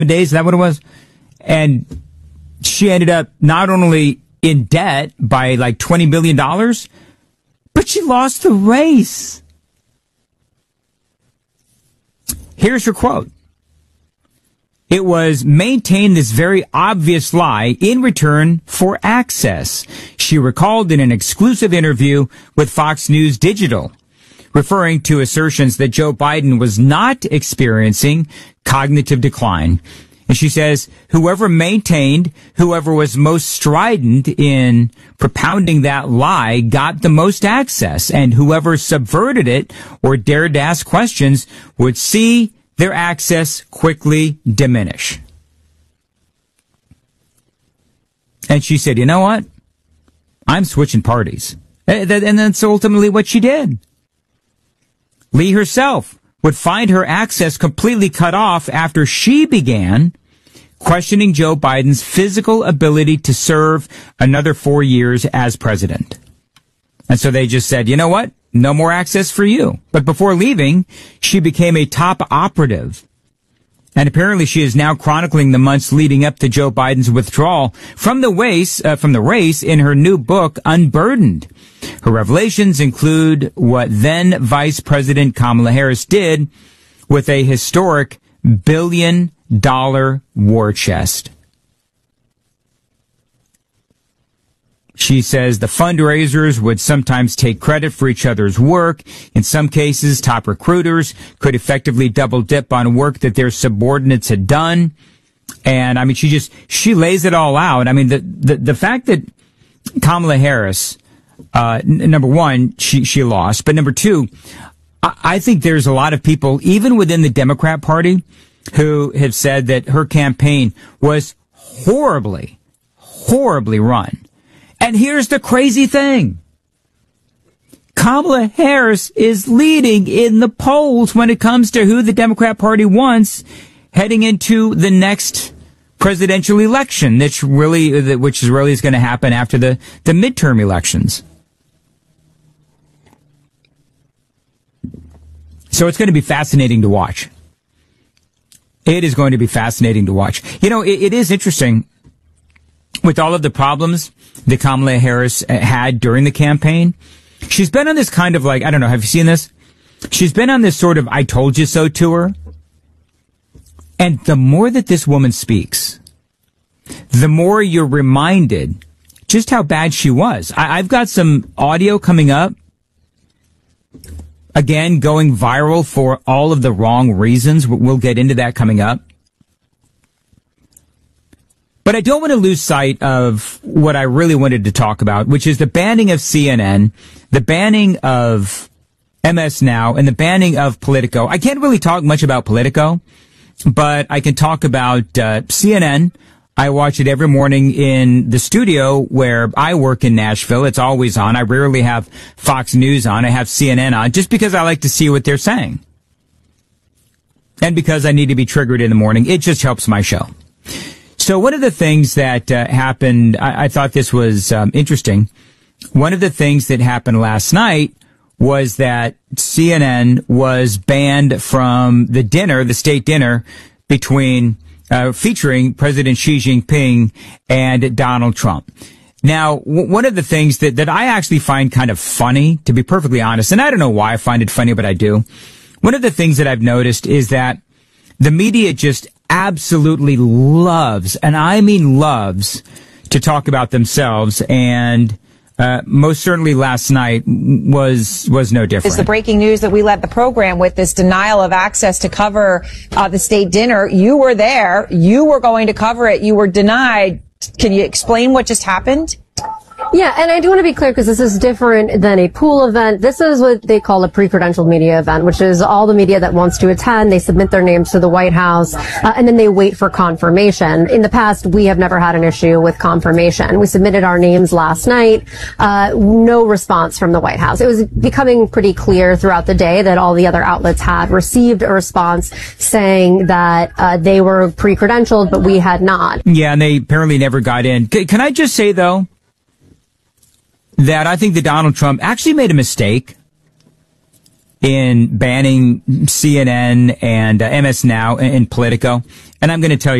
days. Is that what it was? And she ended up not only in debt by like $20 billion, but she lost the race. Here's her quote. It was maintain this very obvious lie in return for access, she recalled in an exclusive interview with Fox News Digital, referring to assertions that Joe Biden was not experiencing cognitive decline. And she says, whoever was most strident in propounding that lie got the most access, and whoever subverted it or dared to ask questions would see their access quickly diminish. And she said, you know what? I'm switching parties. And that's ultimately what she did. Lee herself would find her access completely cut off after she began questioning Joe Biden's physical ability to serve another 4 years as president. And so they just said, you know what? No more access for you. But before leaving, she became a top operative. And apparently she is now chronicling the months leading up to Joe Biden's withdrawal from the race in her new book, Unburdened. Her revelations include what then Vice President Kamala Harris did with a historic $1 billion war chest. She says the fundraisers would sometimes take credit for each other's work. In some cases, top recruiters could effectively double dip on work that their subordinates had done. And I mean, she lays it all out. I mean, the fact that Kamala Harris, number one, she lost, but number two, I think there's a lot of people, even within the Democrat Party, who have said that her campaign was horribly run. And here's the crazy thing. Kamala Harris is leading in the polls when it comes to who the Democrat Party wants heading into the next presidential election, which is really going to happen after the midterm elections. So it's going to be fascinating to watch. It is going to be fascinating to watch. You know, it is interesting with all of the problems that Kamala Harris had during the campaign. She's been on this kind of like, I don't know, have you seen this? She's been on this sort of I told you so tour. And the more that this woman speaks, the more you're reminded just how bad she was. I've got some audio coming up. Again, going viral for all of the wrong reasons. We'll get into that coming up. But I don't want to lose sight of what I really wanted to talk about, which is the banning of CNN, the banning of MS Now, and the banning of Politico. I can't really talk much about Politico, but I can talk about CNN. I watch it every morning in the studio where I work in Nashville. It's always on. I rarely have Fox News on. I have CNN on just because I like to see what they're saying. And because I need to be triggered in the morning. It just helps my show. So one of the things that happened, I thought this was interesting. One of the things that happened last night was that CNN was banned from the dinner, the state dinner between featuring President Xi Jinping and Donald Trump. Now, one of the things that I actually find kind of funny, to be perfectly honest, and I don't know why I find it funny, but I do. One of the things that I've noticed is that the media just absolutely loves, and I mean loves, to talk about themselves, and most certainly last night was no different. It's the breaking news that we led the program with, this denial of access to cover the state dinner. You were there. You were going to cover it. You were denied. Can you explain what just happened? Yeah, and I do want to be clear because this is different than a pool event. This is what they call a pre-credentialed media event, which is all the media that wants to attend. They submit their names to the White House, and then they wait for confirmation. In the past, we have never had an issue with confirmation. We submitted our names last night. No response from the White House. It was becoming pretty clear throughout the day that all the other outlets had received a response saying that they were pre-credentialed, but we had not. Yeah, and they apparently never got in. Can I just say, though, that I think that Donald Trump actually made a mistake in banning CNN and MS Now and Politico. And I'm going to tell you